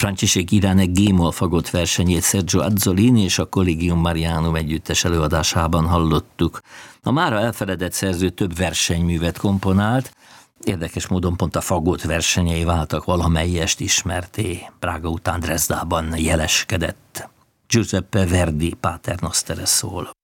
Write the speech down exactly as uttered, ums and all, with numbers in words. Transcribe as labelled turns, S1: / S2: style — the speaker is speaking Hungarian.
S1: Franciszek Irene G-moll fagott versenyét Sergio Azzolini és a Collegium Marianum együttes előadásában hallottuk. A mára elfeledett szerző több versenyművet komponált, érdekes módon pont a fagott versenyei váltak valamelyest ismerté. Prága után Dresdában jeleskedett. Giuseppe Verdi Pater Nostere szól.